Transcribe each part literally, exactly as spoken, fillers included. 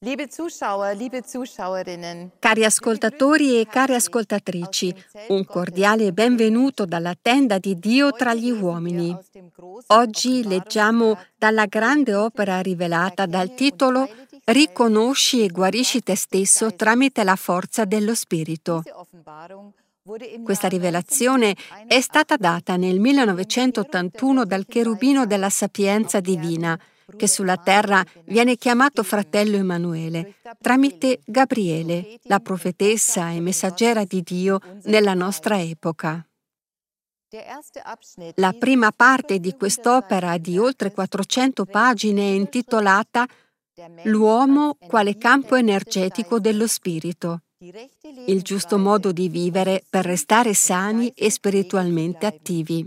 Liebe Zuschauer, liebe Zuschauerinnen, Cari ascoltatori e care ascoltatrici, un cordiale benvenuto dalla tenda di Dio tra gli uomini. Oggi leggiamo dalla grande opera rivelata dal titolo Riconosci e guarisci te stesso tramite la forza dello Spirito. Questa rivelazione è stata data nel millenovecentottantuno dal cherubino della sapienza divina, che sulla terra viene chiamato fratello Emanuele, tramite Gabriele, la profetessa e messaggera di Dio nella nostra epoca. La prima parte di quest'opera di oltre quattrocento pagine è intitolata L'uomo quale campo energetico dello spirito, il giusto modo di vivere per restare sani e spiritualmente attivi.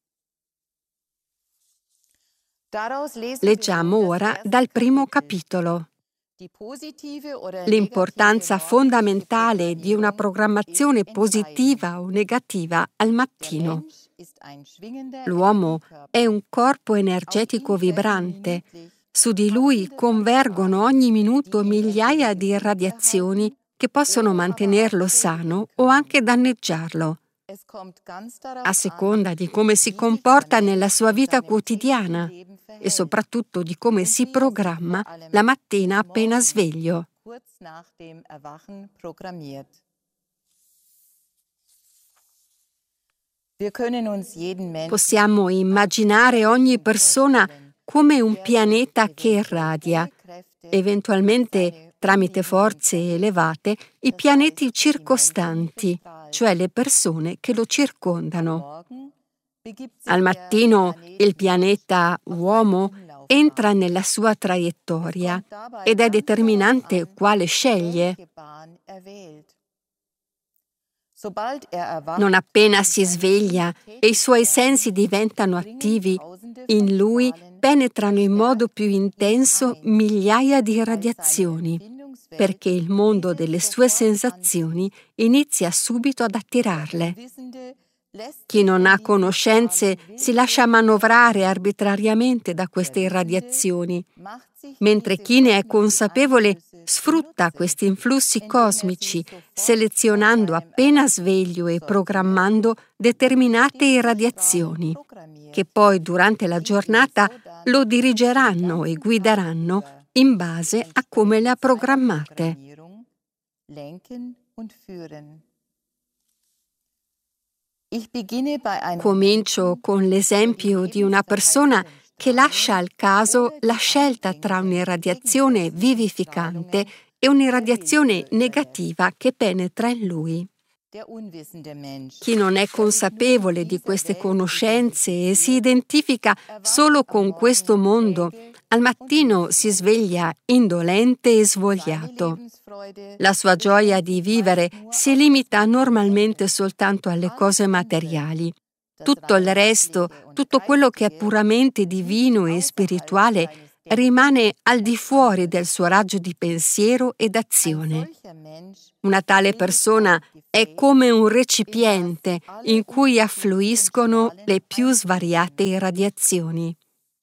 Leggiamo ora dal primo capitolo. L'importanza fondamentale di una programmazione positiva o negativa al mattino. L'uomo è un corpo energetico vibrante. Su di lui convergono ogni minuto migliaia di radiazioni che possono mantenerlo sano o anche danneggiarlo, a seconda di come si comporta nella sua vita quotidiana e soprattutto di come si programma la mattina appena sveglio. Possiamo immaginare ogni persona come un pianeta che irradia, eventualmente tramite forze elevate, i pianeti circostanti, cioè le persone che lo circondano. Al mattino il pianeta uomo entra nella sua traiettoria ed è determinante quale sceglie. Non appena si sveglia e i suoi sensi diventano attivi, in lui penetrano in modo più intenso migliaia di radiazioni, perché il mondo delle sue sensazioni inizia subito ad attirarle. Chi non ha conoscenze si lascia manovrare arbitrariamente da queste irradiazioni, mentre chi ne è consapevole sfrutta questi influssi cosmici, selezionando appena sveglio e programmando determinate irradiazioni, che poi durante la giornata lo dirigeranno e guideranno in base a come le ha programmate. Comincio con l'esempio di una persona che lascia al caso la scelta tra un'irradiazione vivificante e un'irradiazione negativa che penetra in lui. Chi non è consapevole di queste conoscenze e si identifica solo con questo mondo, al mattino si sveglia indolente e svogliato. La sua gioia di vivere si limita normalmente soltanto alle cose materiali. Tutto il resto, tutto quello che è puramente divino e spirituale, rimane al di fuori del suo raggio di pensiero ed azione. Una tale persona è come un recipiente in cui affluiscono le più svariate irradiazioni.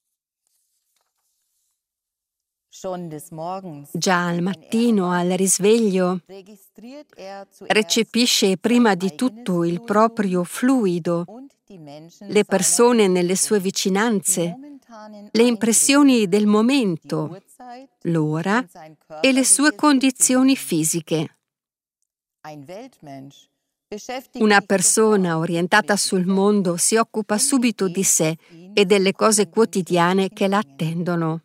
Già al mattino, al risveglio, recepisce prima di tutto il proprio fluido, le persone nelle sue vicinanze, le impressioni del momento, l'ora e le sue condizioni fisiche. Una persona orientata sul mondo si occupa subito di sé e delle cose quotidiane che la attendono.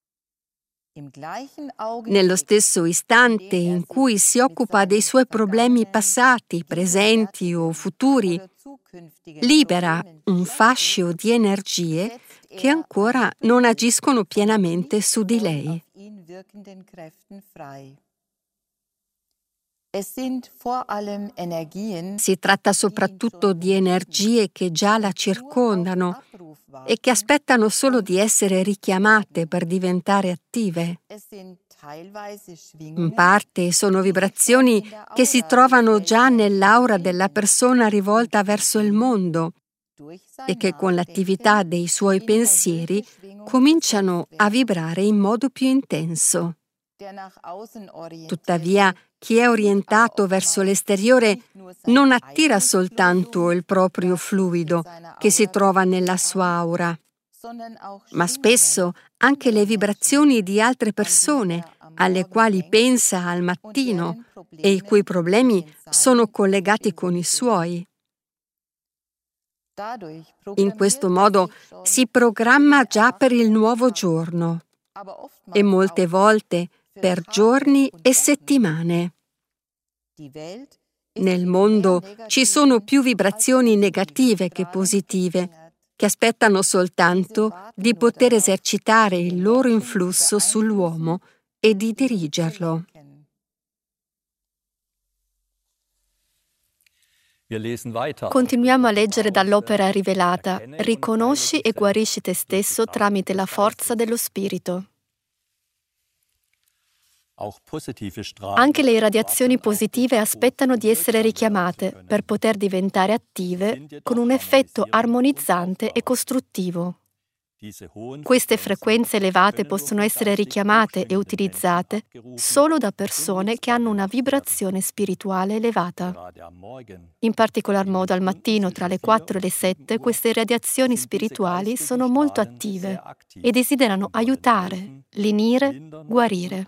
Nello stesso istante in cui si occupa dei suoi problemi passati, presenti o futuri, libera un fascio di energie che ancora non agiscono pienamente su di lei. Si tratta soprattutto di energie che già la circondano e che aspettano solo di essere richiamate per diventare attive. In parte sono vibrazioni che si trovano già nell'aura della persona rivolta verso il mondo e che con l'attività dei suoi pensieri cominciano a vibrare in modo più intenso. Tuttavia, chi è orientato verso l'esteriore non attira soltanto il proprio fluido che si trova nella sua aura, ma spesso anche le vibrazioni di altre persone alle quali pensa al mattino e i cui problemi sono collegati con i suoi. In questo modo si programma già per il nuovo giorno e molte volte per giorni e settimane. Nel mondo ci sono più vibrazioni negative che positive, che aspettano soltanto di poter esercitare il loro influsso sull'uomo e di dirigerlo. Continuiamo a leggere dall'opera rivelata: riconosci e guarisci te stesso tramite la forza dello spirito. Anche le irradiazioni positive aspettano di essere richiamate per poter diventare attive con un effetto armonizzante e costruttivo. Queste frequenze elevate possono essere richiamate e utilizzate solo da persone che hanno una vibrazione spirituale elevata. In particolar modo al mattino tra le quattro e le sette queste radiazioni spirituali sono molto attive e desiderano aiutare, lenire, guarire.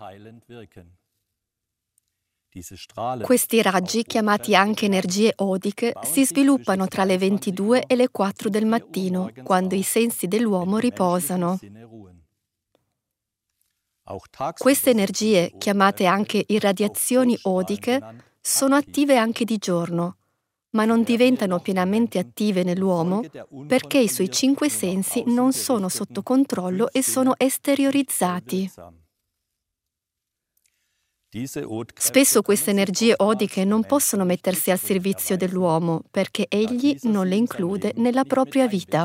Questi raggi, chiamati anche energie odiche, si sviluppano tra le ventidue e le quattro del mattino, quando i sensi dell'uomo riposano. Queste energie, chiamate anche irradiazioni odiche, sono attive anche di giorno, ma non diventano pienamente attive nell'uomo perché i suoi cinque sensi non sono sotto controllo e sono esteriorizzati. Spesso queste energie odiche non possono mettersi al servizio dell'uomo perché egli non le include nella propria vita.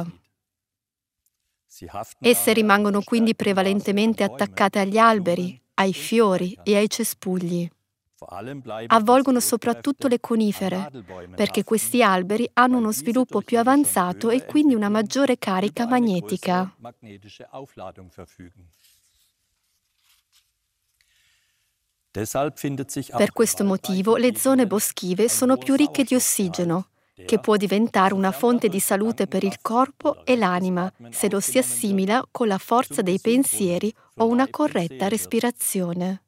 Esse rimangono quindi prevalentemente attaccate agli alberi, ai fiori e ai cespugli. Avvolgono soprattutto le conifere, perché questi alberi hanno uno sviluppo più avanzato e quindi una maggiore carica magnetica. Per questo motivo le zone boschive sono più ricche di ossigeno, che può diventare una fonte di salute per il corpo e l'anima se lo si assimila con la forza dei pensieri o una corretta respirazione.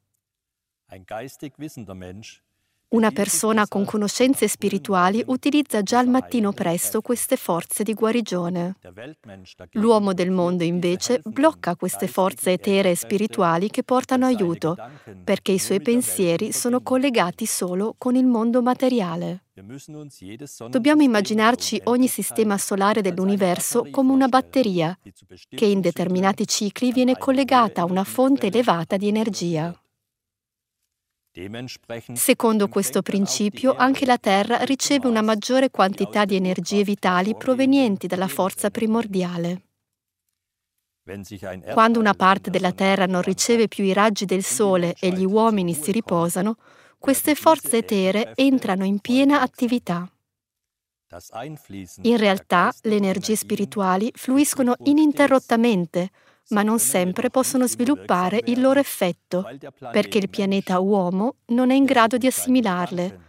Una persona con conoscenze spirituali utilizza già al mattino presto queste forze di guarigione. L'uomo del mondo, invece, blocca queste forze eteree e spirituali che portano aiuto, perché i suoi pensieri sono collegati solo con il mondo materiale. Dobbiamo immaginarci ogni sistema solare dell'universo come una batteria, che in determinati cicli viene collegata a una fonte elevata di energia. Secondo questo principio, anche la Terra riceve una maggiore quantità di energie vitali provenienti dalla forza primordiale. Quando una parte della Terra non riceve più i raggi del Sole e gli uomini si riposano, queste forze eteree entrano in piena attività. In realtà, le energie spirituali fluiscono ininterrottamente, ma non sempre possono sviluppare il loro effetto, perché il pianeta uomo non è in grado di assimilarle,